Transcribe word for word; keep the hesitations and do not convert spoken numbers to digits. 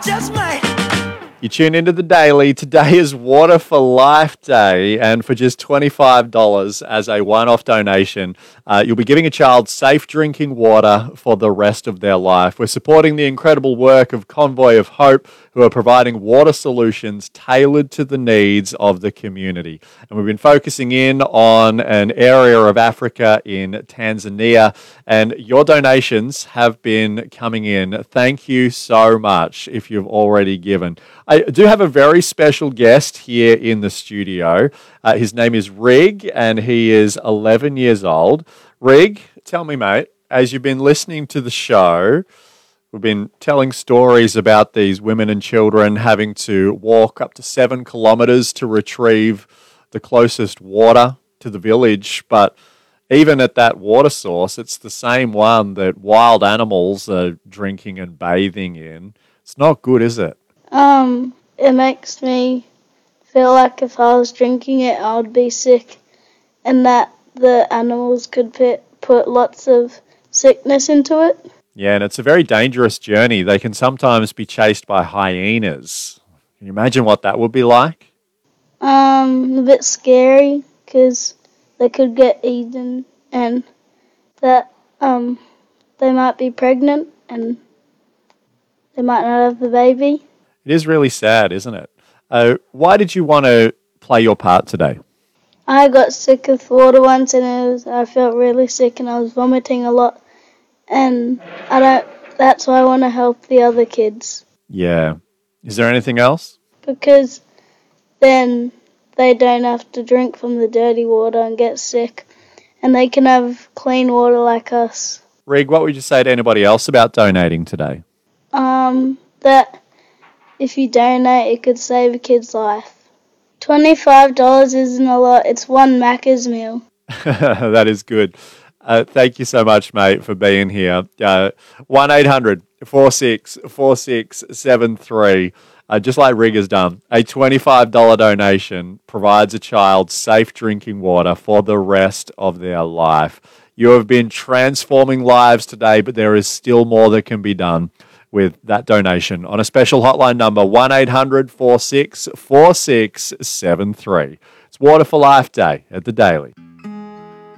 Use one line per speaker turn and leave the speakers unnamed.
just might.
You tune into The Daily. Today is Water for Life Day, and for just twenty-five dollars as a one-off donation, uh, you'll be giving a child safe drinking water for the rest of their life. We're supporting the incredible work of Convoy of Hope, who are providing water solutions tailored to the needs of the community. And we've been focusing in on an area of Africa in Tanzania, and your donations have been coming in. Thank you so much if you've already given. I do have a very special guest here in the studio. Uh, his name is Rig, and he is eleven years old. Rig, tell me, mate, as you've been listening to the show, we've been telling stories about these women and children having to walk up to seven kilometres to retrieve the closest water to the village. But even at that water source, it's the same one that wild animals are drinking and bathing in. It's not good, is it?
Um, it makes me feel like if I was drinking it, I would be sick, and that the animals could put, put lots of sickness into it.
Yeah, and it's a very dangerous journey. They can sometimes be chased by hyenas. Can you imagine what that would be like?
Um, a bit scary, because they could get eaten, and that, um, they might be pregnant, and they might not have the baby.
It is really sad, isn't it? Uh, why did you want to play your part today?
I got sick with water once, and it was, I felt really sick, and I was vomiting a lot. And I don't. That's why I want to help the other kids.
Yeah. Is there anything else?
Because then they don't have to drink from the dirty water and get sick, and they can have clean water like us.
Rig, what would you say to anybody else about donating today?
Um, that if you donate, it could save a kid's life. twenty-five dollars isn't a lot. It's one Macca's meal.
That is good. Uh, thank you so much, mate, for being here. Uh, one eight hundred four six four six seven three. Uh, just like Rig has done, a twenty-five dollars donation provides a child safe drinking water for the rest of their life. You have been transforming lives today, but there is still more that can be done with that donation on a special hotline number, one eight hundred four six four six seven three. It's Water for Life Day at The Daily.